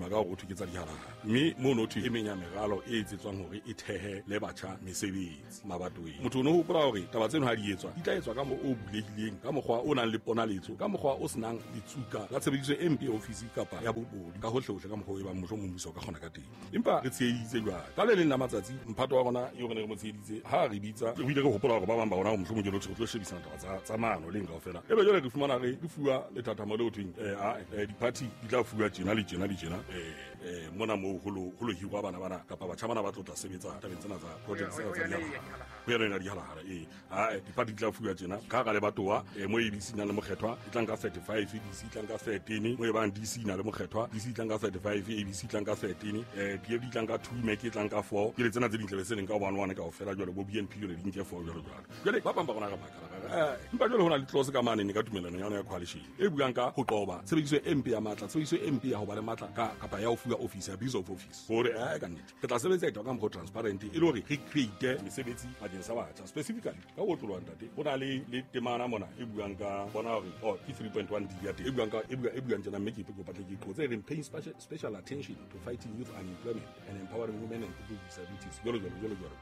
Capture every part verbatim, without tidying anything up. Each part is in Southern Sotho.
ka go thwe ke tsa dihalagala mme mo no thwe e menya megalo e etsetswang hore e thehe le batjha mesebetsi mabatoweng motho no hopola hore taba tseno ha di etswa di tla etswa ka mo o bulehileng ka mokgwa o nang le ponaletso ka mokgwa o senang ditsuka la tshebediso e mpe ofisi kapa ya bobodu ka hohle hohle ka mokgwa o e bang mojo mo mmuso ka kgona ka teng empa re tsheheditse jwale ka le leng la matsatsi mphato wa rona e re ne re mo tsheheditse ha re bitsa re ile re hopola hore ba bang ba rona go mojo mo jelo tlo shebisana taba tsa tsa mano le kaofela ebe jwale re fumana re re fuwa le thatamo le ho thweng eh a di party di tla fuwa tjena le tjena le tjena eh eh mona mo holo holo hirwa bana bana kapa batjha bana ba tlo tla sebetsa tabeng tsena tsa project tsa tsa dihala ho ya rena dihala eh a di party di tla fuwa tjena ka ga le batowa mo e bisi na le mokgethwa e tlang ka thirty-five D C tlang ka thirteen mo e bang D C na le mokgethwa D C tlang ka thirty-five A B C tlang ka thirteen eh P F D tlang ka two Mac tlang ka four ke le tsena tse dintle tse leng ka one one ka ofela jwale bo B N P le di nke four jwale jwale jwale ba bang ba bona ka makala eh empa jwale hona le tlose ka mane ne ka tumelano ya yona ya coalition e buang ka ho qoba tshebediso e mpe ya matla tshebediso e mpe ya ho ba le matla ka kapa ya ho fuwa office ya business office hore eh ka nnete ke tla sebetsa ita ka mokgwa transparent e le hore re create mesebetsi bakeng sa batjha specifically ka ho tlolwa ntate ho na le le temana mona e buang ka bona hore oh ke three point one D ya te e buang ka e buang e buang tjena mme ke ipe go patle ke qotse re paying special special attention to fighting youth unemployment and empowering women and people with disabilities jolo jolo jolo jolo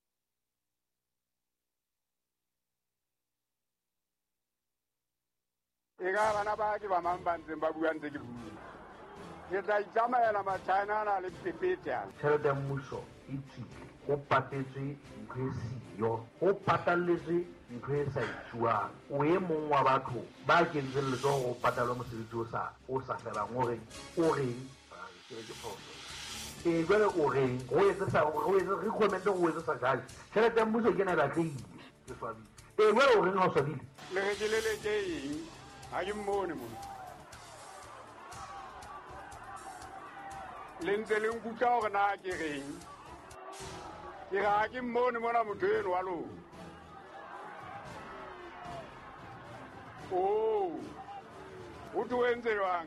ega bana ba ke ba mambantse ba buang tse ke bua ke tla itsamaela matshana na le pepetsa tšhelete ya mmuso e tsile go patetswe ntho e siyo go patalletswe ntho e sa itsuang o e mong wa batho ba kentseng letsogo go patalwa mosebetsi o sa o sa felang o reng o reng ke ke phoso e jwale o reng go etsa sa go etsa re comment go etsa sa jale tšhelete ya mmuso ke na ba tleile ke swabile e jwale o reng ha o swabile le ge ke le le ke eng ha ke mmone mo le ntse le nkutla gore na ke reng ke ga ke mmone mona motho eno wa lona oh o tuentse jwang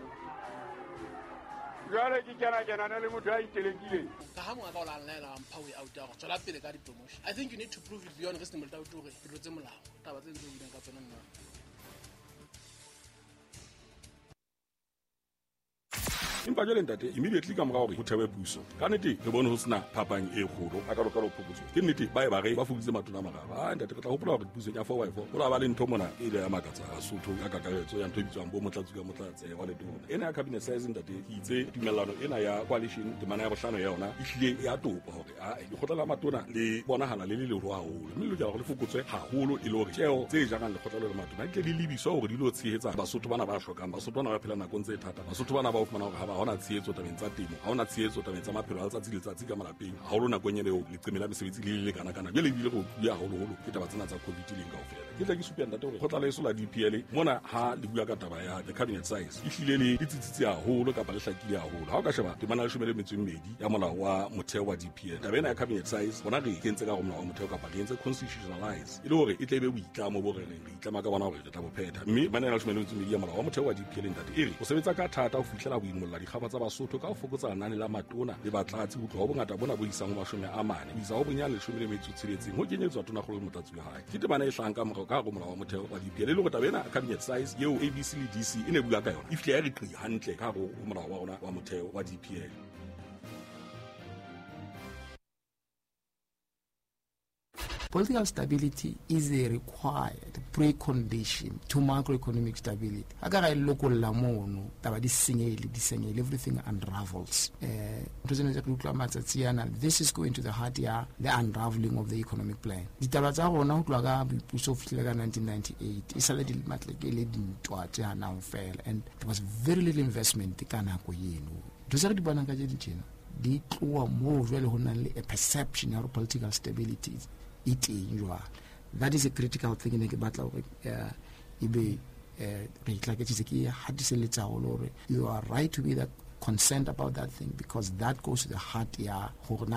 jwale ke kena kena le motho a itelekileng ka ha mo aka o la nlela mpha we out ya go tswela pele ka di-promotion I think you need to prove it beyond ge senemolta o tore dilo tse molao taba tse ntse o ileng ka tsona nna empa jwale ntate immediately ka mora hore ho thewe puso ka nnete re bone ho sena phapang e kgolo a ka lo ka lo phokotso ke nnete ba e ba re ba fuditse matona mararo a ntate re tla hopola hore puso ya four by four ho la ba le ntho mona e ile ya makatsa Sotho ka kakaretso ya ntho bitswang bo motlatsuka motlatse wa le tona ena ya cabinet size ntate ke itse tumellano ena ya coalition temana ya bohlano ya yona e hlile ya topa hore a e khotla la matona le bonahala le le le roa holo mme lo ja go le fokotswe haholo e le hore tjeo tse jang le khotla le matona ke le libiswa hore di lo tshehetsa Basotho bana ba hlokang Basotho bana ba phela nakong tse thata Basotho bana ba o fumana hore ha ba hona tshehetso tabeng tsa temo ha hona tshehetso tabeng tsa maphelo a letsatsi le letsatsi ka malapeng ha holo nakong eo le qemela mesebetsi le le kana kana jele bile go bua holo holo ke taba tsena tsa covid le ka ofela ke tla ke supia ntate hore go tla le sola D P L mona ha le bua ka taba ya the cabinet size e hlile le ditsitsitse haholo kapa le hlakile haholo ha o ka sheba temana le shumele metseng medi ya molao wa motheo wa D P L taba ena ya cabinet size bona re kentse ka go molao wa motheo kapa re entse constitutionalize e le hore e tlebe boitlamo bo re re itlama ka bona hore re tla bophetha mme bana le shumele metseng medi ya molao wa motheo wa D P L ntate e re o sebetsa ka thata o fihlela go imolla dikgaba tsa Basotho ka o fokotsa nane la matona le batlatsi go tloga bongata bona bo isang ho mashome a mane ho isa ho bonya le shumele metso tshebetseng ho kenyetswa tona go le motlatsi wa hae ke temana e hlang ka morao ka go molao wa motheo wa D P L le go tabena cabinet size yeo A B C le D C e ne bua ka yona e file ya re qi hantle ka go molao wa rona wa motheo wa D P L. Political stability is a required precondition to macroeconomic stability. Agara local lamono, taba di singeli, di singeli, everything unravels. This is going to the heart here, the unraveling of the economic plan. Di taba tsa rona ho tloga puso fihlela nineteen ninety-eight. Isale di matlekele dintwa tse hana fela, and there was very little investment ka nako yeno. Ditsare di bona ka di tjena. Di tloa mo jwale ho na le a perception of political stability. It that is a critical thing in the battle. You are right to be that concerned about that thing because that goes to the heart. Ya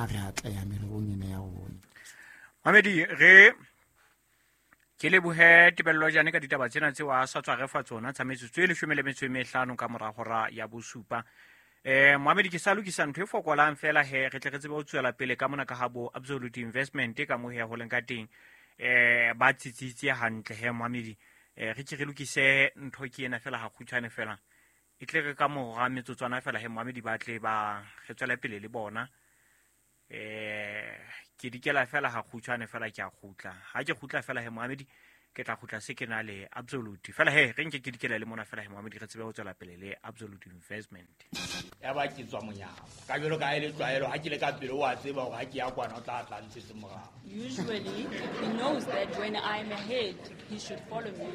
Mamedi re ke le buhe tibello jane ka ditaba tsena tse wa sa tswa re fa tsona tsametso tse le shumele metso e mehlano ka mora hora ya bosupa. Eh Mohammed ke salu ke sa ntwe fokolang fela he re tle re tsebe o tswela pele ka mona ka habo absolute investment ka mo he ho leng ka teng eh ba tsitsitse hantle he Mohammed eh re ke re lokise ntho ke ena fela ha khutshane fela e tle re ka mora metsotswana fela he Mohamedi ba tle ba re tswela pele le bona eh ke dikela fela ha khutshwane fela ke a khutla ha ke khutla fela he Mohamedi ke tla khutla se ke na le Absolute fela he re nke ke dikela le mona fela he Mohamedi re tsebe go tswela pele le Absolute Investment ya ba ke tswa monyako ka jelo ka ile tlwaelo ha ke le ka pele wa tseba gore ha ke ya kwana o tla tla ntse morago. Usually he knows that when I'm ahead he should follow me.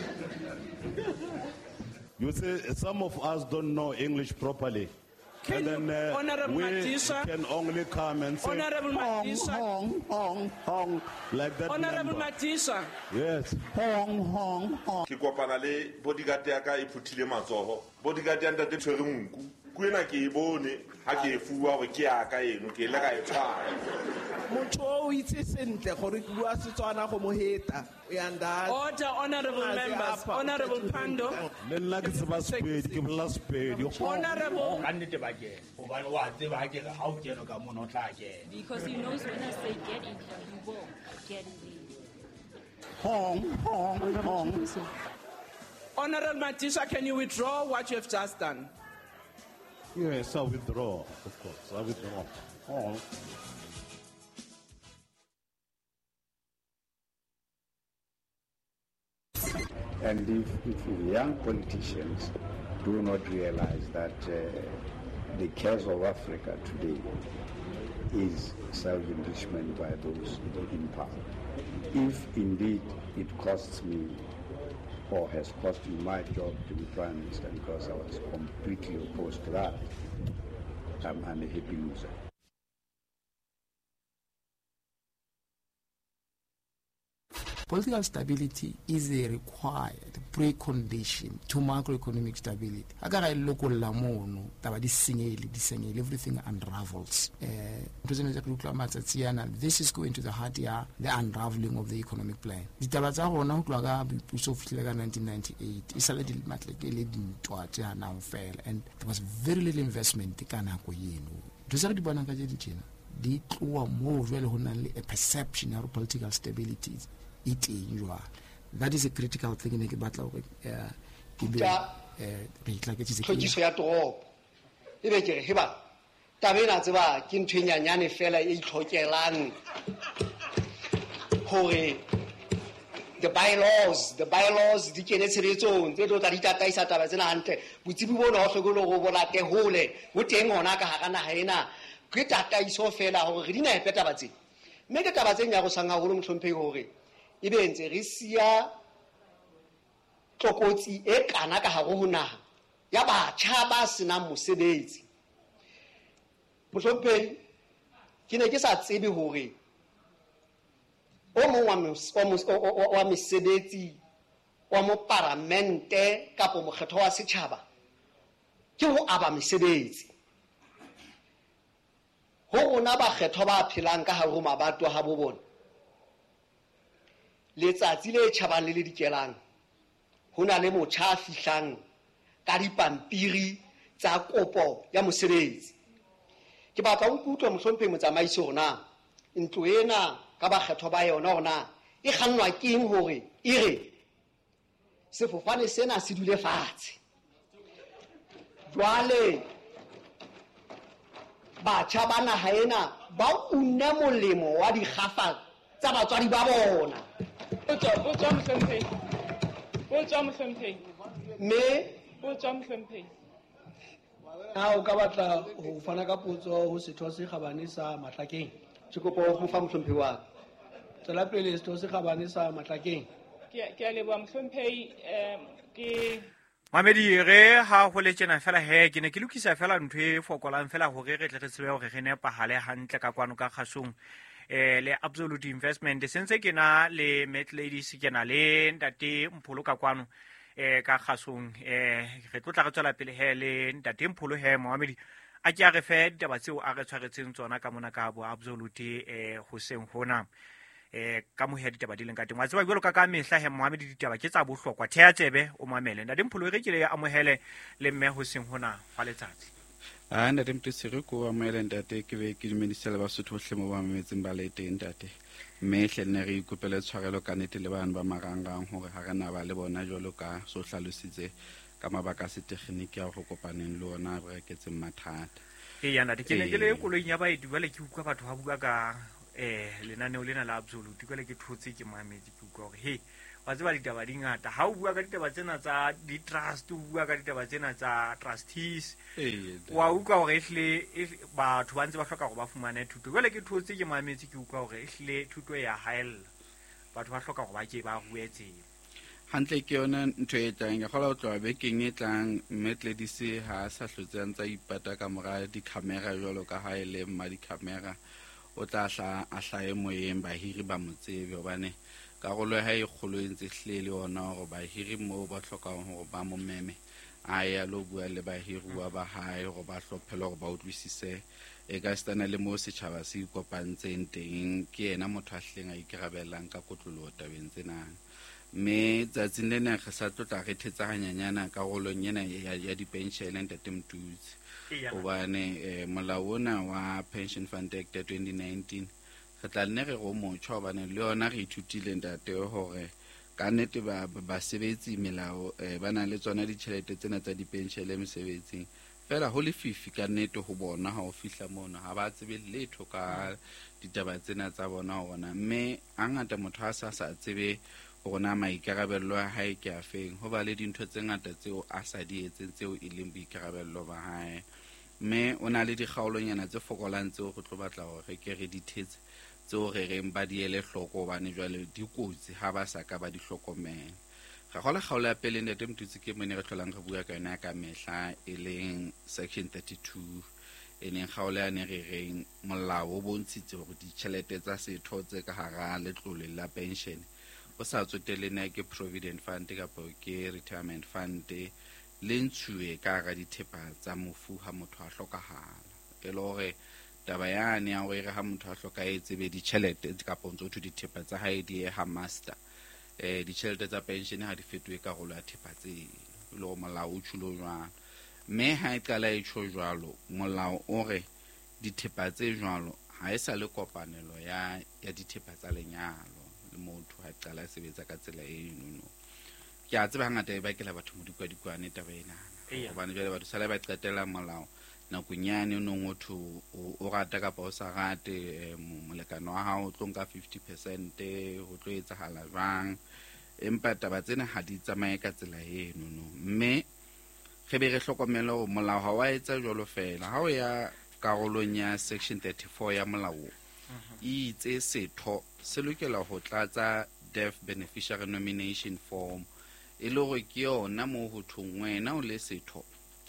You see, some of us don't know English properly. Can and then uh, Honorable we Matisha, can only come and say Honorable hong, Matisha, hong, hong, hong, like that. Honorable number. Matisha. Yes. Hong, hong, hong. Ke kopana le bodyguard ya ka e phuthile matsogo. Bodyguard ya ntate tshwere nku. Kuena ke e bone ha ke e fuwa gore ke ya ka eno ke le ka e tshwara. Motho o itse sentle gore ke bua Setswana go mo heta. O ya nda. Order, honorable members, honorable Pando. Le nna ke tseba Sepedi ke bola Sepedi. Honorable. Ka nnete ba ke gobane wa tseba ha ke ha o keno ka mona o tla ke. Because he knows when I say get in here, he will get in there. Hong, hong, hong. Honorable Matisha, can you withdraw what you have just done? Yes, I withdraw, of course. I withdraw. Hong. And if, if the young politicians do not realize that uh, the case of Africa today is self-enrichment by those in power, if indeed it costs me or has cost me my job to be Prime Minister because I was completely opposed to that, I'm, I'm a happy loser. Political stability is a required precondition to macroeconomic stability. Agar I local lamono, taba di singeli, di singeli, everything unravels. This is going to the heart here, the unraveling of the economic plan. The tabatsa hona ho tloga puso fitlela nineteen ninety-eight. It's a little bit like a little twat now fell, and there was very little investment kana ko yeno. Dosare di bona ka je di tjena. Di tloa mo jwale ho na le a perception of political stability. It that is a critical thing in a battle with tlhokiso ya toropo e be ke re heba tabena tseba ke ntwenyanyane fela e itlhokelang hore the bylaws the bylaws di kene tshebetsong tse tlo tla di tataisa taba tsena hantle botsebi bona ho hlokolo go bona ke hole bo teng hona ka hara naha ena ke tataiso fela hore re dina e peta batse mme ke taba tseng ya go sanga holo mhlomphei hore e be ntse re sia tlokotsi e kana ka hare ho naha ya batjha ba senang mosebetsi. Mohlomphei ke ne ke sa tsebe hore o mong wa mesebetsi wa mo parlamente kapo mokgetho wa setjhaba ke ho aba mesebetsi ho rona ba kgetho ba phelang ka hare ho mabato ha bo bona letsatsi le tjhabang le le dikelang ho na le motjha a fihlang ka dipampiri tsa kopo ya mosebetsi. Ke batla ho utlwa Mohlomphei motsamaisi rona ntlo ena ka ba kgetho ba yona rona e kgannwa ke eng hore e re sefofane sena se dule fatshe jwale batjha ba naha ena ba unne molemo wa dikgafa tsa batswadi ba bona. Botsa Mohlomphei. Botsa Mohlomphei. Me Botsa Mohlomphei. Ha o ka batla ho fana ka potso ho setho se kgabane sa Matlakeng. Ke kopa ho fa Mohlomphei wa. Tsela pele setho se kgabane sa Matlakeng. Ke ke a leboha Mohlomphei eh ke Mohamedi re ha go le tsena fela he ke ne ke lokisa fela ntwe e fokolang fela hore re tle re tsebe hore re ne pahale hantle ka kwano ka khasong eh le Absolute Investment sense ke na le Met Ladies ke na le ntate Mpholo ka kwano eh ka khasong eh re tlotla re tswela pele he le ntate Mpholo he Mohamedi a ke a re fe ditaba tseo a re tshwaretseng tsona ka mona ka bo Absolute eh ho seng hona eh ka mo he ditaba di leng ka teng wa tseba bjalo ka ka mehla he Mohamedi ditaba ke tsa bohlokwa thea tsebe o mamele ntate Mpholo re ke le amohele le mme ho seng hona fa letsatsi a ntate Mtesere ko amohele ntate ke be ke dimedisela ba sotho hle mo ba metseng ba le teng ntate mme hle nne re ikopele tshwarelo ka nete le bana ba marangrang hore ha rena ba le bona jolo ka so hlalositse ka mabaka a setekgeniki a go kopaneng le ona re reketseng mathata e yana di ke ne ke le koloing ya baeti bale ke utlwa batho ba bua ka eh lenaneo lena la Absolute kwele ke thotse ke mamedi ke utlwa gore he wa tseba ditaba di ngata ha o bua ka ditaba tsena tsa di trust o bua ka ditaba tsena tsa trustees wa utlwa gore ehle batho ba ntse ba hloka gore ba fumane thuto kwele ke thotse ke mamedi ke utlwa gore ehle thuto ya haella batho ba hloka gore ba ke ba ruetse hantle ke yona ntho e tlang ya gola o tloa bekeng e tlang Mmetledisi ha sa hlotseang tsa ipata ka mora di-camera jwalo ka ha e le mma di-camera o tla hla a hlae moyeng bahiri ba motsebe hobane karolo ha e kgolo e ntse hlele ona gore bahiri moo ba hlokang gore ba mo meme a ya lo bua le bahiruwa ba hae gore ba hlophele gore ba utlwisise e ka stana le mo setjhaba se ikopantseng teng ke yena motho a hleng a ikarabellang ka kotlolo tabeng tsenang mme tsatsing lena re sa tlotla re thetsa hanyanyana karolong ena ya di-pension ntate Mtutsi hobane molao ona wa Pension Fund Act ya twenty nineteen re tla nne re go motjha hobane le yona re ithutile ntate hore ka nnete basebetsi melao ba na le tsona ditjhelete tsena tsa di-pension le mesebetsing fela ho lefifi ka nnete ho bona ha o fihla mona ha ba tsebe letho ka ditaba tsena tsa bona hona mme hangata motho a sa sa tsebe gona maikarabello a hae ke a feng ho ba le dintho tse ngata tseo a sa di etseng tseo e leng boikarabello ba hae mme o na le dikgaolonyana tse fokolang tseo go tlo batla gore re ke re dithetse tseo re reng ba di ele hloko hobane jwale di kotsi ha ba sa ka ba di hlokomela ga gola kgaolo ya pele ntate Mtutsi ke mone re tlholang re bua ka yona ka mehla e leng section thirty-two e neng kgaolo ya ne re reng molao o bontshitse gore ditjhelete tsa setho tse ka hara letlole la pension o sa tsotele na ke provident fund kapo ke retirement fund le ntshwe ka ga dithepa tsa mofu ha motho a hlokahala e le gore taba yane ya gore ha motho a hlokaetse be ditjhelete kapo ntse o thu dithepa tsa hae di ha master eh ditjhelete tsa pension ha di fetwe ka go la thepa tse le go molao o tshulo jwalo mme ha e qala e tsho jwalo molao o re dithepa tse jwalo ha e sa le kopanelo ya ya dithepa tsa lenyalo le motho ha qala sebetsa ka tsela e nono ke a tseba ngata e ba ke la batho mo dikwa dikwane taba ena hobane jwale batho sala ba qetela molao nakunyane no motho o rata ka pa o sa rate molekano wa hao tlo nka fifty percent ho tlo etsahala jwang empa taba tsena ha di tsamaye ka tsela e nono mme ge be re hlokomela go molao ha wa etsa jwalo fela ha o ya karolong ya section thirty-four ya molao e itse setho se lokela go tlatsa death beneficiary nomination form e le go ke yona mo ho thong wena o le setho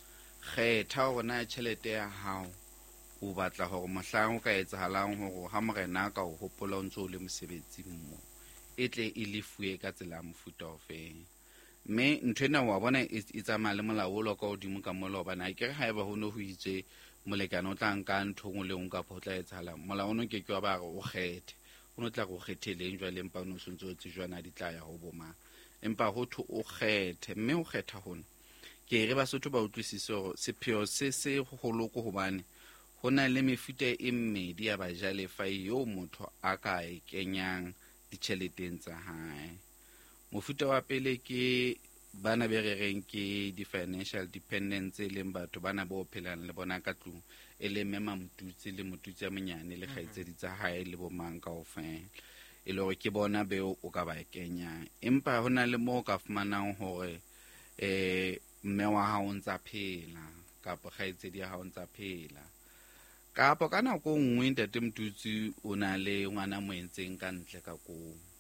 kgetha gore na tšhelete ya hao o batla gore mohlang o ka etsahalang gore ha morena ka o hopola o ntse o le mosebetsing mo e tle e lefuwe ka tsela ya mofuta ofeng mme ntho ena wa bona e tsamaya le molao o lo ka godimo ka mola hobane a kere ha eba ho ne ho itse molekano o tla nka ntho ngwe le ngwe kapo o tla etsahala molao ono ke ke wa ba re o kgethe o no tla go kgetheleng jwa le mpa o no sontse o tsejwana di tla ya ho boma empa ho thu o kgethe mme o kgetha hona ke re ba sotho ba utlwisise gore sepheo se se go loko hobane hona le mefuta e mmedi ya bajalefa yo motho a ka e kenyang ditšheleteng tsa hae mofuta wa pele ke bana be re reng ke di-financial dependents e leng batho bana bo phelang le bona ka tlung e le mema Mtutsi le Motutsi ya monyane le kgaitsedi tsa hae le bomang ka ofela e le gore ke bona beo o ka ba kenyang empa hona le mo ka fumanang hore eh mme wa hao ntsa phela kapo kgaitsedi ya hao ntsa phela kapo ka nako nngwe ntate Mtutsi o na le ngwana mo entseng ka ntle ka ko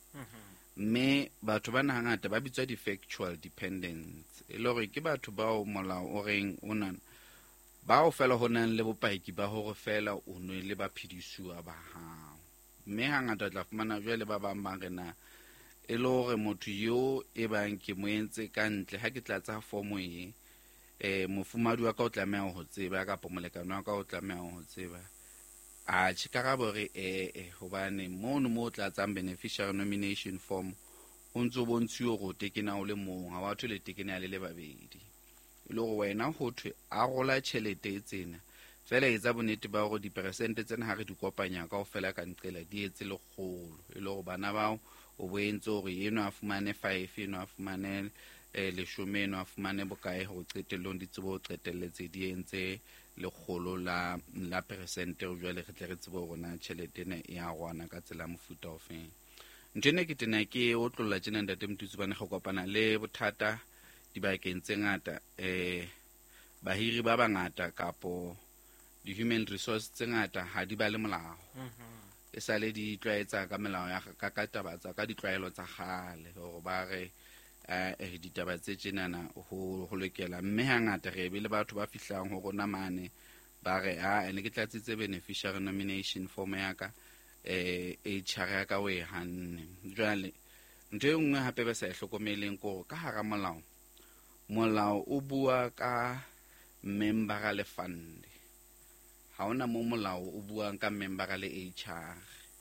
mme batho ba na ngata ba bitswa di-factual dependents e le gore ke batho bao molao o reng o nana ba o fela ho nang le bopaki ba hore fela o no le ba phedisuwa ba hao mme hangata tla fumana jwale ba bang ba rena e le gore motho yo e bang ke mo entse ka ntle ha ke tla tsa formo e eh mofumadi wa ka o tlameha ho tseba ka po molekano wa ka o tlameha ho tseba a tshikara bore eh eh hobane mono mo tla tsang beneficiary nomination form o ntse o bontshiwe go tekena o le mong ha batho le tekena le le babedi e le go wena ho thwe a gola tšhelete tsena fela e tsa bonete ba go diperesente tsena ha re di kopanya ka o fela ka nqela di etse le kgolo e le go bana bao o boentse gore eno a fumane five eno a fumane eh leshome eno a fumane bokae ho qetellong di tsebo qetelletse di entse le kgolo la la persente o jwale re tle re tsebo rona tšhelete ne e a gwana ka tsela mofuta ofeng. Ntene ke tena ke o tlolla tsena ntate Mtutsi bana go kopana le bothata dibakeng tse ngata eh bahiri ba bangata kapo di human resource tse ngata ha di ba le molao e sale di tlwaetsa ka melao ya ka ka tabatsa ka ditlwaelo tsa gale go ba re eh ditaba tse tsenana ho ho lekela mme hangata re be le batho ba fihlang ho rona mane ba re a ene ke tlatsitse beneficiary nomination form ya ka eh H R ya ka we hanne jwale ntwe nngwe hape ba sa hlokomeleng ko ka hara molao molao o bua ka member le fund ha ona mo molao o bua ka member le H R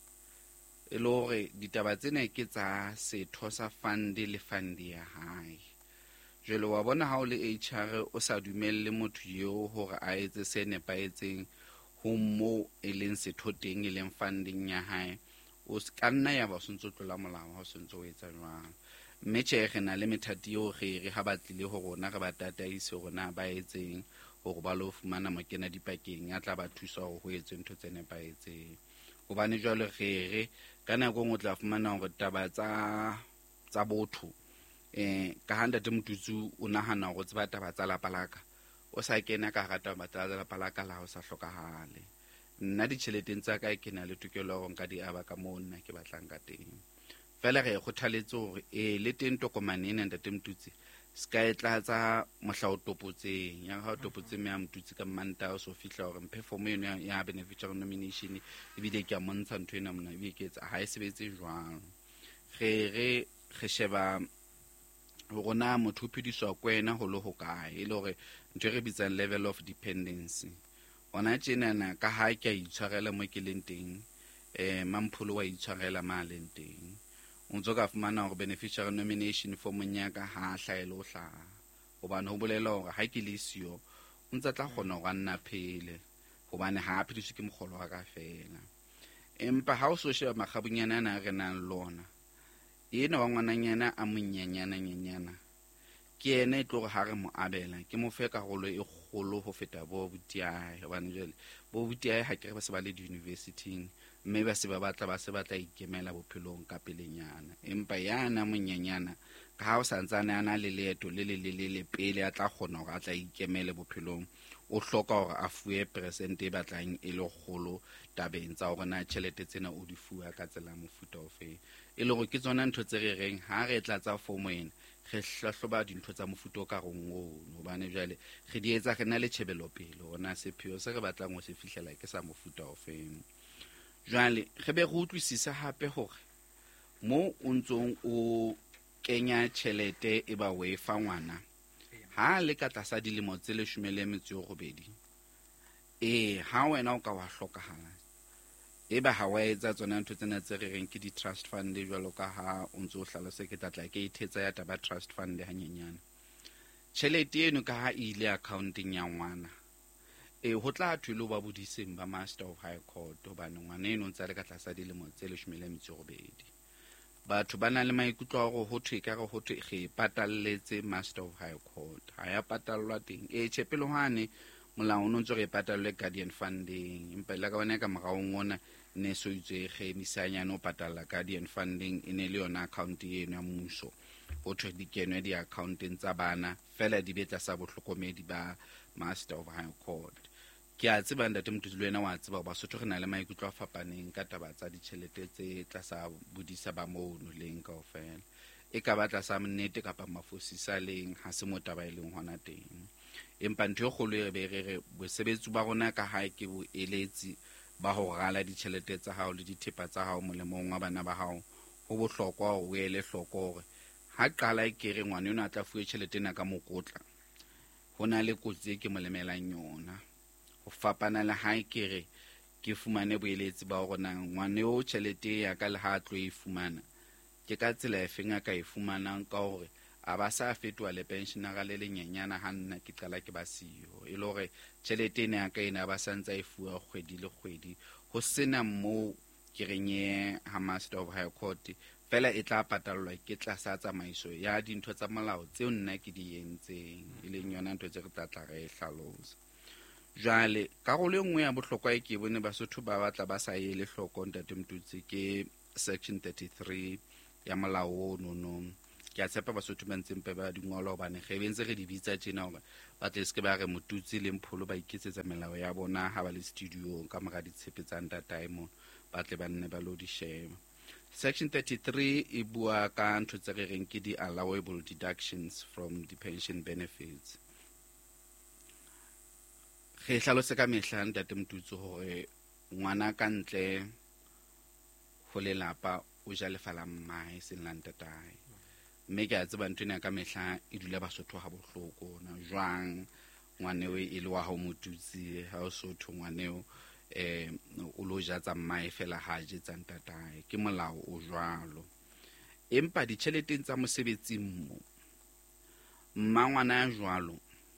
e lore ditaba tsena ke tsa setho sa fund le fund ya hae jwale wa bona ha o le H R o sa dumelle motho yo hore a etse se nepaetseng ho mo e leng setho teng e leng funding ya hae o ska nna ya ba sontso tlola molao ha sontso o etsa jwang mme tjhe re na le methati yo re re ha batlile ho rona re ba tataise rona ba etseng hore ba lo fumana mokena dipakeng a tla ba thusa hore ho etse ntho tse nepaetseng hobane jwale re re ka nako ngwe tla fumana hore taba tsa tsa botho eh ka handa te Mtutsi o nahana hore tseba taba tsa la palaka o sa kena ka rata batla la palaka la ho sa hlokahale nna di tšheleteng tsa ka ke na le tokelo go nka di aba ka mo nna ke batlang ka teng fela re kgothaletse hore e le teng tokomane ena ntate Mtutsi ska etla tsa mohlaotopotseng ya ga topotse me a Mtutsi ka manta o so fihla hore perform eno ya beneficiary nomination e bile ke a montsha ntwe ena mona e ke etsa ha e sebetse jwang re re re sheba rona motho phediswa kwena ho lo ho kae e le hore ntwe re bitsang level of dependency ona tjenana ka ha ke a itshwarela mo ke leng teng eh mampholo wa itshwarela ma leng teng o ntso ka fumana hore beneficiary nomination form nya ka ha hlaelo hla hobane ho bolela hore ha ke le sio o ntse tla kgona go nna phele hobane ha a phediswe ke mogolo wa ka fela empa ha o so sheba magabunyana na re nang lona ena wa ngwananyana a monnyanyana nyenyana ke ene e tlo ha re mo abela ke mo fe karolo e kgolo ho feta bo butiae hobane jwale bo butiae ha ke re ba se ba le di university mme ba se ba batla ba se batla ikemela bophelong ka pelenyana empa yana monnyanyana ka ha o santsana ana le leeto le le le le pele a tla kgona hore a tla ikemele bophelong o hloka hore a fuwe presente e batlang e le kgolo tabeng tsa hore na tšhelete tsena o di fuwa ka tsela mofuta ofe e le go ke tsona ntho tse re reng ha re tla tsa fomo ena re hlahloba dintho tsa mofuta o ka rongwo hobane jwale re di etsa re na le tshebelo pele ona sepheo se re batlang ho se fihlela ke sa mofuta ofeng jwale re be re utlwisisa hape hore mo o ntsong o kenya tšhelete e ba we fa ngwana ha le ka tlasa dilemo tse leshome le metso e robedi eh ha wena o ka wa hlokahala e ba ha wa etsa tsona ntho tsena tse re reng ke di trust fund jwalo ka ha o ntso o hlalose ke tlatla ke ithetsa ya taba trust fund hanyenyana tšhelete eno ka ha ile accounting ya ngwana e ho tla thwele ba bodiseng ba master of high court hobane ngwana eno ntse le ka tlasa dilemo tse leshome le metso e robedi batho ba na le maikutlo a go ho thwe ka go ho thwe ge patalletse master of high court ha ya patallwa teng e tshepelo hane molao no ntse re patallwe guardian funding empa la ka bona ka moraong ona ne so itse ge misanya no patalla guardian funding ene le yona account eno ya mmuso ho thwe di kenwe di accounteng tsa bana fela di betla sa bohlokomedi ba master of high court ke a tseba ntate Mtutsi le wena wa tseba ba sotho re na le maikutlo a fapaneng ka taba tsa ditšhelete tse tlasa bodisa ba mono leng kaofela e ka batla sa nnete kapa mafosisa leng ha se motaba e leng hona teng empa ntho e kgolo e be re re bosebetsi ba rona ka ha ke bo eletsi ba ho rala ditšhelete tsa hao le dithepa tsa hao molemong wa bana ba hao ho bohlokwa hore o ele hloko hore ha qala e kere ngwana yona a tla fuwe tšhelete na ka mokotla hona le kotsi e ke molemelang yona ho fapana le ha e kere ke fumane boeletsi ba hore na ngwane o tšhelete ya ka le ha tlo e fumana ke ka tsela e feng a ka e fumanang ka hore a ba sa fetwa le pensionera le lenyenyana ha nna ke qala ke ba siyo e le hore tšhelete ena ya ka ena ba santsa e fuwa kgwedi le kgwedi ho sena mo ke renye ha master of high court fela e tla patallwa ke tlasa tsamaiso ya dintho tsa molao tseo nna ke di entseng e leng yona ntho tse re tla tla re hlalosa. Jwale karolo e nngwe ya bohlokwa e ke bone Basotho ba batla ba sa ele hloko Ntate Mtutsi ke section thirty-three ya molao ono no. Ke a tshepa Basotho ba ntseng pe ba dingolo hobane ge bentse re di bitsa tjena hore ba tle se ke ba re Motutsi le Mpholo ba iketsetsa melao ya bona ha ba le studio ka mora ditshepetsang dataimo ba tle ba nne ba lo di sheba. Section thirty-three e bua ka ntho tse re reng ke di allowable deductions from the pension benefits. Ge hlalose ka mehla Ntate Mtutsi hore ngwana ka ntle ho lelapa o ja lefa la mmae se nna ntatae. Mme ke a tseba ntwena ka mehla e dula Basotho ha bohloko na jwang ngwaneo e le wa ho Motutsi ha o Sotho ngwaneo eh o lo ja tsa mmae fela ha je tsa ntatae ke molao o jwalo. Empa ditjheleteng tsa mosebetsing mo mmangwana ya jwalo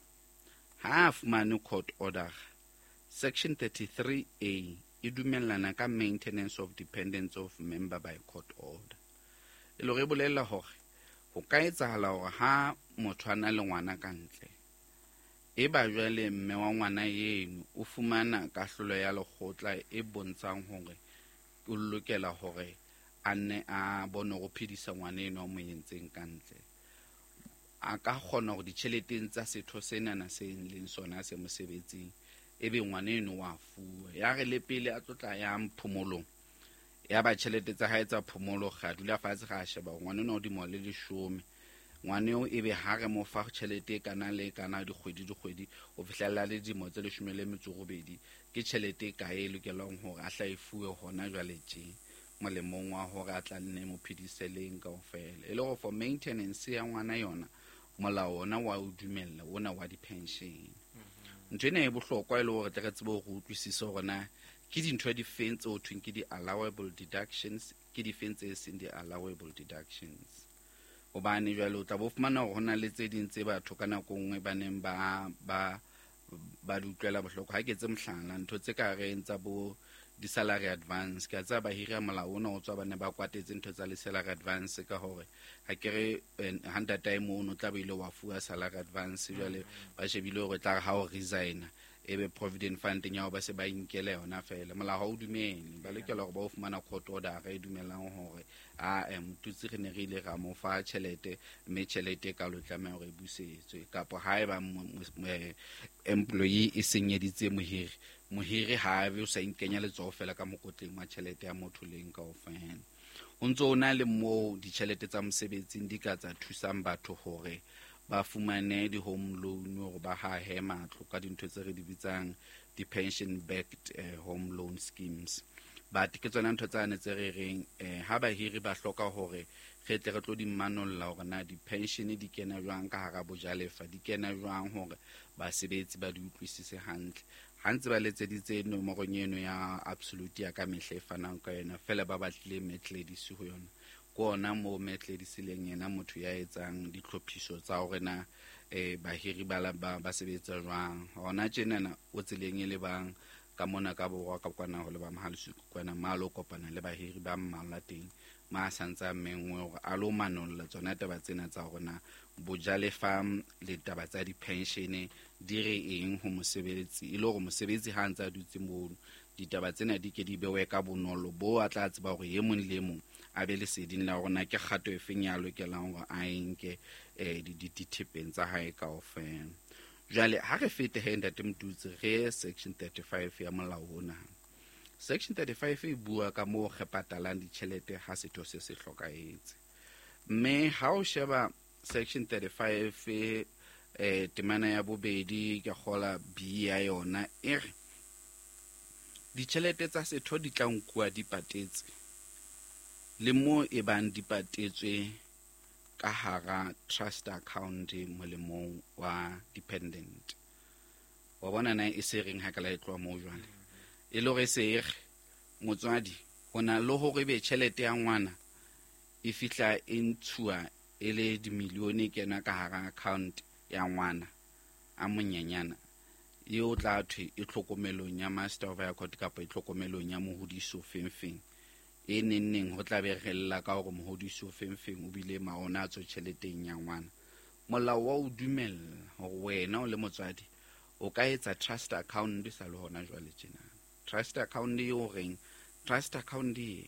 ha fumane court order section thirty-three A e dumellana ka maintenance of dependence of member by court order. E lo re bolella hore ho ka etsahala hore ha motho ana le ngwana ka ntle e ba jwale mme wa ngwana yeno o fumana kahlolo ya lekgotla e bontshang hore o lokela hore a nne a bone go phedisa ngwana eno a mo yentseng ka ntle, a ka kgona hore ditjheleteng tsa setho sena na se leng sona se mosebetsing ebe ngwana eno wa fuwa ya re le pele a tlotla ya mphomolong ya ba tjhelete tsa hae tsa phomolo ga dula fatshe ga sheba ngwana eno di mo le leshome ngwaneo ebe ha re mo fa tjhelete kana le kana dikgwedi dikgwedi o fihlella le dimo tse leshome le metso robedi ke tjhelete ka e lokelang hore a hla e fuwe hona jwale tje molemong wa hore a tla nne mo phediseleng kaofela e le go for maintenance ya ngwana yona molao ona wa o dumella ona wa di pension. Ntwena e bohlokwa ile hore tle tsebo go utlwisisa hore na ke dintho di fentse o thweng ke di allowable deductions ke di fentse e seng di allowable deductions. Obane jwale o tla bo fumana hore hona le tse ding tse batho ka nako nngwe ba neng ba ba ba dutlela bohlokwa ha ke tse mhlala ntho tse ka reng tsa bo di salary advance ka tsa ba hira molao ona o tswa bane ba kwatetse ntho tsa le salary advance ka hore ha ke re hundred time o no tla ba ile wa fuwa salary advance jwale ba shebile hore tla ha o resign ebe provident fund nya ba se ba inkele yona fela molao ha o dumele ba lekela hore ba o fumana court order ga e dumelang hore a em tutsi re ne re ile ga mo fa tjhelete mme tjhelete ka lo tlameha hore e busetswe kapo ha e ba employee e senyeditse mohiri mohiri ha be o sa inkenya letsoho fela ka mokotleng wa tjhelete ya motho leng kaofela. Ho ntso ona le mo ditjhelete tsa mosebetsing di ka tsa thusang batho hore ba fumane di home loan hore ba ha he matlo ka dintho tse re di bitsang di pension backed uh, home loan schemes. Ba ke tsona ntho tsane tse re reng eh, ha ba hiri ba hloka hore re tle re tlo di manolla hore na di pension di kena jwang ka hara bojalefa di kena jwang hore ba sebetsi ba di utlwisise hantle hantse ba letse ditse nomorong eno ya absolute ya ka mehle fanang ka yona fela ba batlile metledisi ho yona kona mo metledisi leng yena motho ya etsang ditlhophiso tsa hore na eh bahiri ba ba ba sebetsa jwang hona tjena o tseleng e le bang ka mona ka borwa ka kwana ho le ba mahalisu kwana malo kopana le bahiri ba mmala teng ma santsa mengwe hore a lo manolla tsona taba tsena tsa rona bojale fam le taba tsa di pension di re eng ho mosebetsi ile go mosebetsi ha ntsa dutse mo ditaba tsena di ke di bewe ka bonolo bo a tla tseba hore ye mong le mong a be le seding la rona ke kgato e feng ya lokelang hore a enke eh di ditipeng tsa hae kaofela. Jwale ha re fete he Ntate Mtutsi re section thirty-five ya molao ona. Section thirty-five e bua ka mo re patalang ditjhelete ha setho se se hlokaetse. Mme ha o sheba section thirty-five eh temana ya bobedi ke gola B ya yona e re ditjhelete tsa setho di tla nkwa di patetse le mo e bang di patetswe ka hara trust account molemong wa dependent wa bona na e se reng ha kala e tloa mo jwana e lo re se motswadi hona lo ho re be tjhelete ya ngwana e fihla e ntshua e le di milione kena ka hara account ya ngwana a monyenyana e o tla thwe e tlhokomelong ya master of court kapa e tlhokomelong ya mohodiso fengfeng e nenneng ho tla be re lla ka hore mohodiso fengfeng o bile maona a tsho tjheleteng ya ngwana. Molao wa o dumella hore wena o le motswadi o ka etsa trust account sa le hona jwale tjena. Trust account e o reng trust account e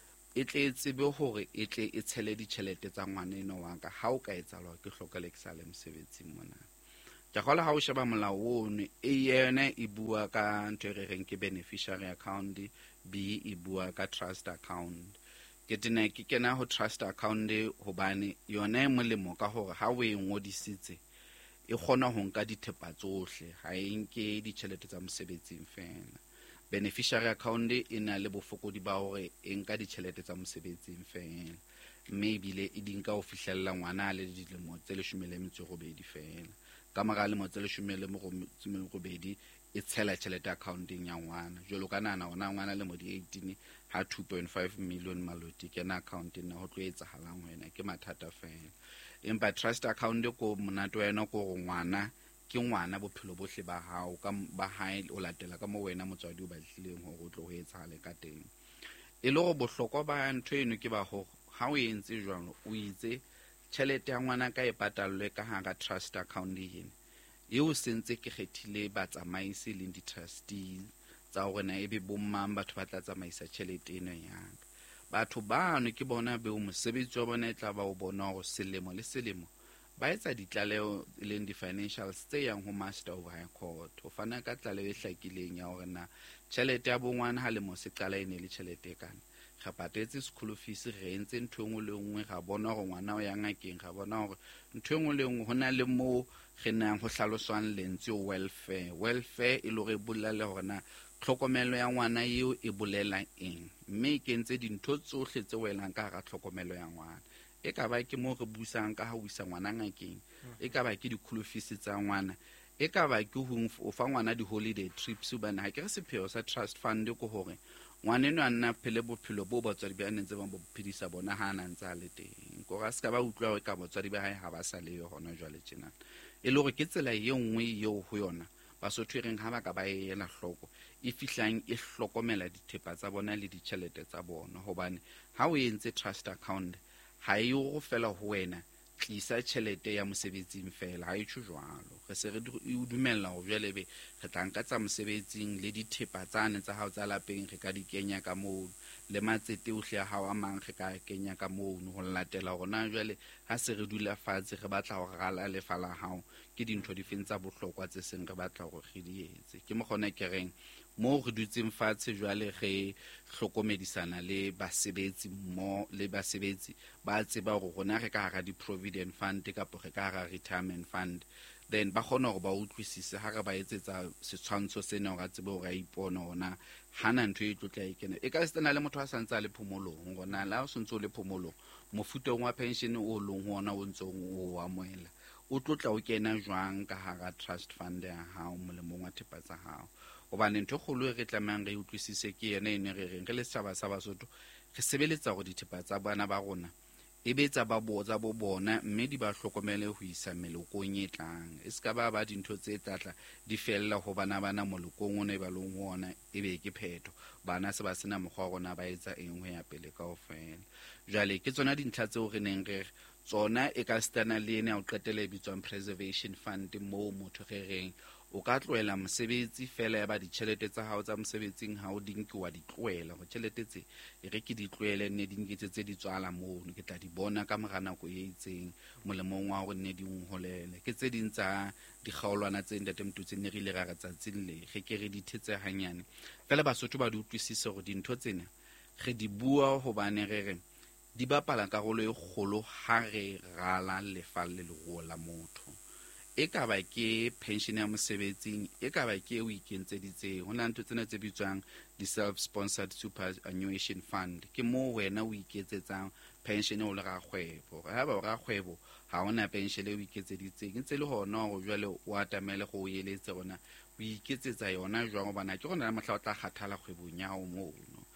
e tle tsebe hore e tle e tshele ditjhelete tsa ngwana eno wa ka ha o ka etsa lo ke hlokele ke sa le mosebetsing mona. Ke gola ha o sheba molao ono e yena e bua ka ntwe re reng ke beneficiary account, B e bua ka trust account. Ke tena ke kena ho trust account hobane yona e molemo ka hore ha o e ngodisitse e kgona ho nka dithepa tsohle ha e nke ditjhelete tsa mosebetsing fela. Beneficiary account e na le bofokodi ba hore e nka ditjhelete tsa mosebetsing fela, mme ebile e dinka ho fihlella ngwana le dilemo tse leshome le metso e robedi fela. Ka mora le mo tse leshome le metso e robedi e tshela tjhelete accounteng ya ngwana. Jwalo ka nana ona ngwana le mo di eighteen ha two point five million maloti kena accounteng na ho tlo etsahalang wena ke mathata fela. Empa trust account ko monato wena ko ngwana ke ngwana bophelo bohle ba hao ka ba hae o latela ka mo wena motswadi o batlileng hore o tlo ho etsahale ka teng. E le go bohlokwa ba ntho eno ke ba ho ha o entse jwalo o itse tjhelete ya ngwana ka e patallwe ka hara trust account ena. Eo sentse ke kgethile batsamaisi le di trustees tsa hore na ebe bommang batho ba tla tsamaisa tjhelete eno ya ka. Batho bano ke bona be o mosebetsi wa bona e tla ba o bona hore selemo le selemo ba etsa ditlaleho le di financials tse yang ho master of high court ho fana ka tlaleho e hlakileng ya hore na tjhelete ya bongwana ha le mo se qala ene le tjhelete kana ga patetse school fees re entse ntho engwe le engwe ga bona hore ngwana o ya ngakeng ga bona hore ntho engwe le engwe hona le mo re nang ho hlaloswang lentswe welfare. Welfare e lo re bolale hore na tlhokomelo ya ngwana eo e bolela eng, mme ke ntse dintho tsohle tse welang ka hara tlhokomelo ya ngwana. E ka ba ke mo re busang ka ha o isa ngwana ngakeng, e ka ba ke di-school fees tsa ngwana, e ka ba ke ho fa ngwana di-holiday trips hobane ha ke re sepheo sa trust fund ko hore ngwana eno a nna phele bophelo bo batswadi ba neng tse ba bo phedisa bona ha na ntse a le teng. Ko ga se ka ba utlwa hore ka batswadi ba hae ha ba sa le yo hona jwale tjena. E le hore ke tsela e nngwe eo ho yona Basotho reng ha ba ka ba ela hloko e fihlang e hlokomela dithepa tsa bona le ditjhelete tsa bona, hobane ha o entse trust account ha e go fela ho wena tlisa tjhelete ya mosebetsing fela, ha e tsho jwalo. Re se re dumella ho jwale be re tla nka tsa mosebetsing le dithepa tsane tsa hao tsa lapeng re ka di kenya ka moo, le matsete ohle a hao a mang re ka kenya ka moo ho latela rona jwale ha se re dula fatshe re batla ho rala lefa la hao ke dintho di fentsa bohlokwa tse seng re batla hore re di etse. Ke mo gone ke reng mo re dutseng fatshe jwale re hlokomedisana le basebetsi mo le basebetsi ba tseba hore rona re ka hara di provident fund kapo re ka hara retirement fund, then ba kgona hore ba utlwisise ha re ba etsetsa setshwantsho sena hore a tsebe hore a ipona hona hana ntho e tlotla e kena. E ka se tsena le motho a santse a le phomolong gona la o sontse o le phomolong mofutong wa pension o leng ho ona o ntsong o amohela o tlotla o kena jwang ka hara trust fund ya hao molemong wa thepa tsa hao. Hobane ntho kgolo e re tlamang re utlwisise ke yena ene re reng re le setjhaba sa Basotho re sebeletsa hore dithepa tsa bana ba rona e betsa ba botsa bo bona mme di ba hlokomele ho isa melokong e tlang. E ska ba ba dintho tse tlatla di fella ho bana bana molokong ona e ba leng ho ona e be ke phetho bana se ba sena mokgwa rona ba etsa eng ho ya pele kaofela. Jwale ke tsona dintlha tseo re neng re tsona e ka stana le ene a o qetela e bitswang preservation fund mo motho re reng o ka tloela mosebetsi fela ya ba ditjhelete tsa hao tsa mosebetsing ha o dinke wa di tloela go tjhelete tse e re ke di tloele ne dinketse tse di tswala moo ke tla di bona ka mora nako e itseng molemong wa hore ne di ngholele ke tse ding tsa dikgaolwana tse ntate mtutse ne re ile ra ratsatsing le ge ke re di thetse hanyane fela Basotho ba di utlwisise gore dintho tsena ge di bua hobane re re di bapala karolo e kgolo ha re rala lefa le leruo la motho. E ka ba ke pension ya mosebetsing, e ka ba ke o ikentseditseng ho na ntho tsena tse bitswang di self sponsored superannuation fund ke mo wena o iketsetsang pension o le ga kgwebo. Ha ba ga kgwebo ha ona pension e o iketseditseng ntse le hona go jwale o atamele go yeletse gona o iketsetsa yona jwang bana ke gona la mohla o tla kgathala kgwebong ya o mo no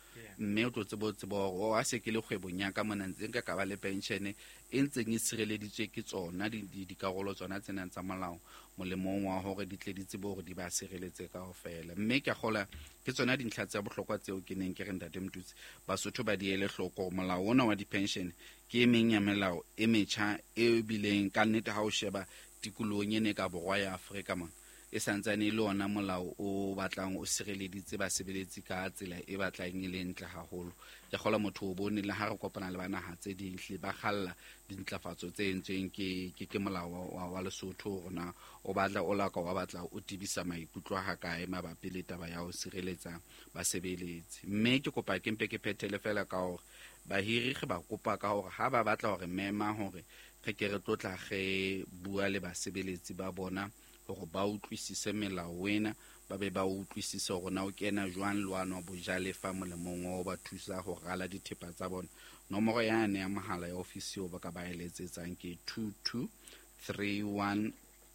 mme o tlo tsebo tsebo o a se ke le kgwebong ya ka mona ntseng ka ka ba le pension e ntseng e sireleditswe ke tsona dikarolo tsona tsena tsa molao molemong wa hore di tle di tsebo hore di ba sireletse kaofela. Mme ke gola ke tsona dintlha tsa bohlokwa tseo ke neng ke re ntate Mtutsi Basotho ba di ele hloko molao ona wa di-pension ke e meng ya melao e metjha e bileng ka nnete ha o sheba tikolohong ene ka borwa ya Afrika mona e santsane le ona molao o batlang o sireleditse basebeletsi ka tsela e batlang e le ntle haholo. Ke gola motho o bone le ha re kopana le banaha tse ding hle ba khalla dintlafatso tse entsweng ke ke ke molao wa wa Lesotho rona o batla o la ka wa batla o tibisa maikutlo ha kae mabapi le taba ya ho sireletsa basebeletsi. Mme ke kopa ke mpe ke phethele fela ka hore bahiri ge ba kopa ka hore ha ba batla hore mema hore re ke re tlotla ge bua le basebeletsi ba bona hore ba utlwisise melao wena ba be ba utlwisise hore na o kena jwang lwana bojale fa molemong o ba thusa ho rala dithepa tsa bona. Nomoro ya ne ya mahala ya ofisi o ba ka ba eletsetsang ke two two three one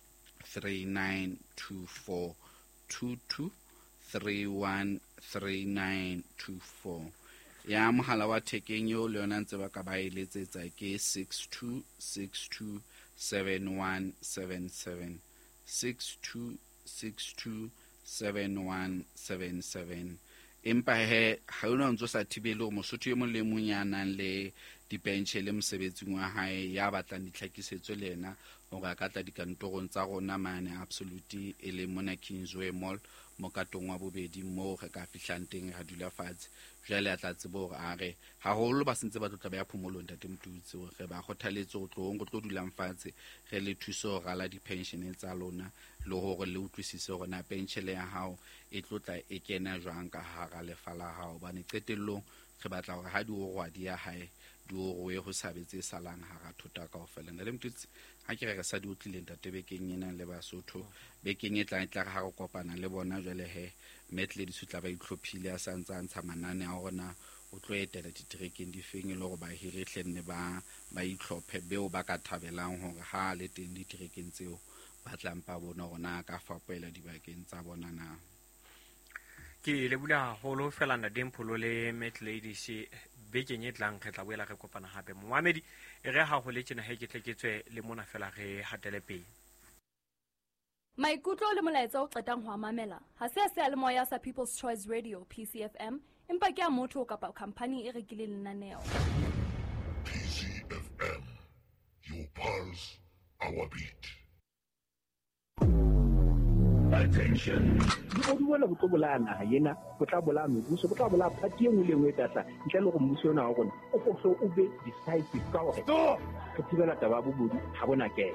three nine two four two two three one three nine two four. Ya mohala wa thekeng yo le yona ntse ba ka ba eletsetsa ke six two six two seven one seven seven six two six two seven one seven seven. Empa he ha ona ntso sa thibele o Mosotho e mong le mong ya nang le dipension le mosebetsing wa hae ya batlang ditlhakisetso le ena hore a ka tla dikantorong tsa rona mane Absolute e le mona Kingsway Mall mo katong wa bobedi mo re ka fihlang teng ra dula fatshe jale a tla tsebo hore a re haholo ba sentse ba tlotla ba ya phomolong ntate Mtutsi hore ba kgothaletse go tlo go tlo dulang fatshe re le thuso rala di-pension tsa lona le hore le utlwisise hore na pension ya hao e tlotla e kena jwang ka hara lefa la hao bane qetellong re batla hore ha di o rwa di ya hae di o rwe ho sabetse salang hara thota kaofela. Nna le Mtutsi ha ke re re sa di utlile ntate bekeng ena le Basotho bekeng e tla tla ha re kopana le bona jwale he metle di sutla ba itlhophile a santsa ntsha manane a rona o tlo etela ditrekeng di feng le go ba hirihle nne ba ba itlhophe beo ba ka thabelang hore ha le teng ditrekeng tseo ba tlampa bona rona ka fapela dibakeng tsa bona na. Ke le bula holo fela nna Dimpholo le metle di se bekeng e tlang re tla boela re kopana hape Mohamedi e re ha go le tsena he ke tleketswe le mona fela re hatele pele. Maikutlo le molaetsa o qetang ho mamela ha se se le moya sa People's Choice Radio P C F M empa ke a motho kapa company e rekile lenaneo. P C F M, your pulse, our beat. Attention. Go bua le go bolana ha yena go tla bola mebuso go tla bola party e ngwe le ngwe tsa ntle le go mmuso ona wa rona o go so o be decisive ka hore stop ke tibela taba bobodu ha bona ke.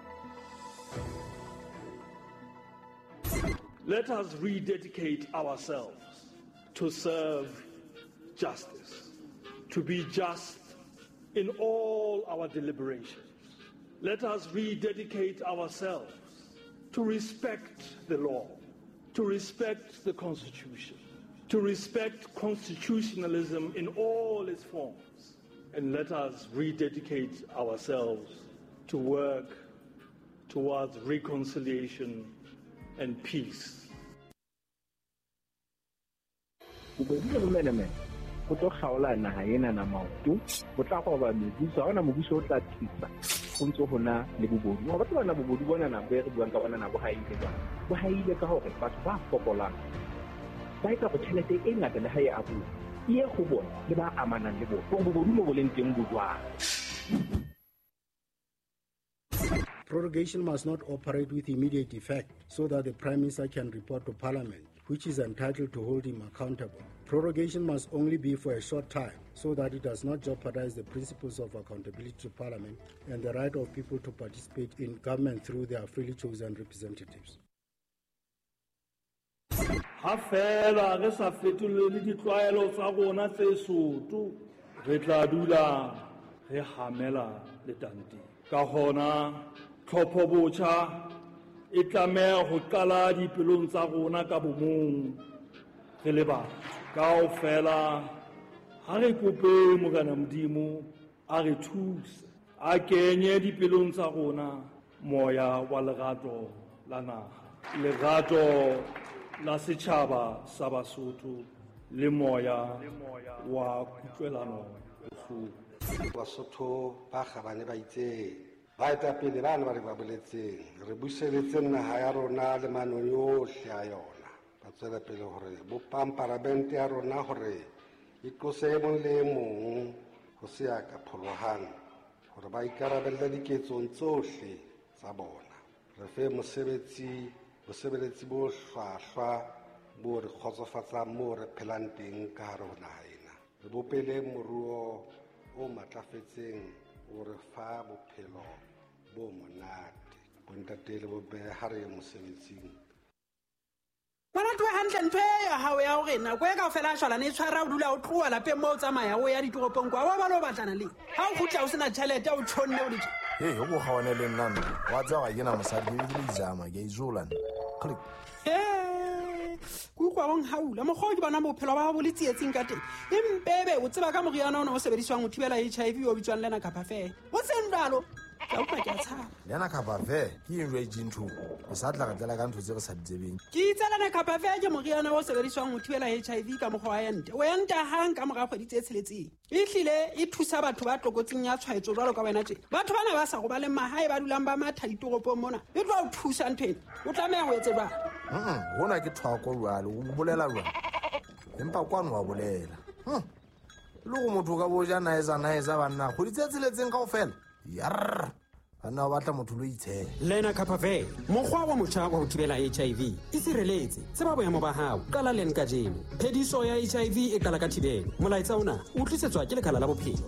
Let us rededicate ourselves to serve justice, to be just in all our deliberations. Let us rededicate ourselves to respect the law, to respect the Constitution, to respect constitutionalism in all its forms, and let us rededicate ourselves to work towards reconciliation and peace. Go tlo kgaola naha ena na maoto go tla go ba mebuso ona mobuso o tla thusa go ntse go na le bobodu go batla bana bobodu bona na be re buang ka bona na bo haile ba bo haile ka hore batho ba fokolang ba itse go thelete e ngata le hae a bu ie go bona le ba amanang le bo go bobodu mo boleng teng bodwa. Prorogation must not operate with immediate effect so that the Prime Minister can report to Parliament, which is entitled to hold him accountable. Prorogation must only be for a short time so that it does not jeopardize the principles of accountability to Parliament and the right of people to participate in government through their freely chosen representatives. Ha fela re sa fetolele ditlwaelo tsa rona tse soto re tla dula re hamela le tante ka hona tlhopho botjha e tlameha go qala dipelong tsa rona ka bomong re le batho kaofela ha re kope Morena Modimo a re thuse a kenye dipelong tsa rona moya wa lerato la naha lerato la setjhaba sa Basotho le moya wa kutlwelano bohloko. Basotho ba kgabane ba itse ba etapele bana ba re ba boletseng re buseletse naha ya rona le manoni ohle a yona ba tswela pele hore bopang parliament ya rona hore e tlose e mong le e mong ho se ya ka pholohang hore ba ikarabelle diketsong tsohle tsa bona. Re fe mosebetsi mosebeletsi bo hlwahlwa bo re kgotsofatsang moo re phelang teng ka hare ho naha ena. Re bopele moruo o matlafetseng o re fa bophelo bo monate bontate le bobeha re mosebetsing. Bona twe hantle ntwe ya hao ya hore nako e kaofela a shwala ne tshwara o dula o tloa lapeng moo o tsamaya o ya ditoropong kwa wa ba lo batlana le ha o khutla o sena tjhelete o tshonne o ditse hey ho go gaone le nna wa tsa ga yena mosadi le le izama ke izola click eh ku kwa bong haula mo go di bana bophelo ba bo le tsietsing ka teng impebe o tseba ka moriana ona o sebediswang o thibela H I V o bitswang lena kapa fe o sendalo ka upa ke tsha lena kapa fe ke in raging two o sa tla ka tla ka ntho tse re sa ditsebeng ke itse lena kapa fe ke moriana o sebediswang o thibela H I V ka mogwa wa yente o yenta hang ka moga kgwedi tse tsheletseng e hlile e thusa batho ba tlokotsing ya tshwaetso jwalo ka wena tje batho bana ba sa go ba le mahae ba dulang ba matha ditoropong mona e tlo o thusa nthwena o tlameha go etse ba mm hona ke thwako rwalo o bolela rwa empa kwano wa bolela hm lo go motho ka boja na eza na eza bana go ditsetseletseng kaofela yar ana batla motho lo itse lena kapave mogwa wa motjha wa ho thibela H I V e sireletse tseba boemo ba hao qala len ka jeno phediso ya H I V e qala ka thibelo molaetsa ona o tlisetswa ke lekala la bophelo.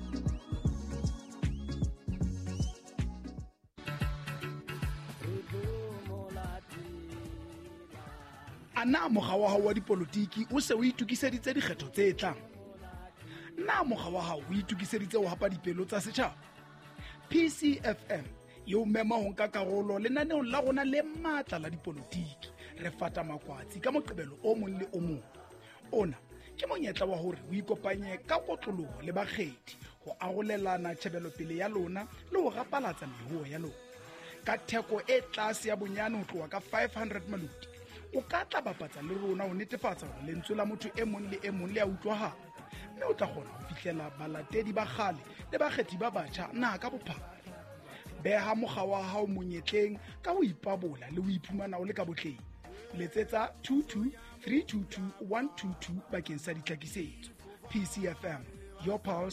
Ana mogwa wa hao wa dipolotiki o se o itukiseditse dikgetho tse tlang na mogwa wa hao o itukiseditse ho hapa dipelo tsa setjhaba. P C F M yo mema ho nka karolo lenaneong la rona le matla la dipolotiki re fata makwatsi ka moqebelo o mong le o mong ona ke monyetla wa hore o ikopanye ka kotloloho le bakgethi ho arolelana tshebelo pele ya lona le ho rapalatsa mehuo ya lona ka theko e tlase ya bonyane ho tloha ka five hundred maludi o ka tla bapatsa le rona ho netefatsa hore lentswe la motho e mong le e mong le a utlwahala mme o tla kgona ho fihlela balatedi ba kgale le bakgethi ba batjha na ka bophara. Beha mogwa wa hao monyetleng ka ho ipabola le ho iphumana o le ka botleng. Letsetsa two two three two two one two two bakeng sa ditlhakisetso. P C F M, your pulse,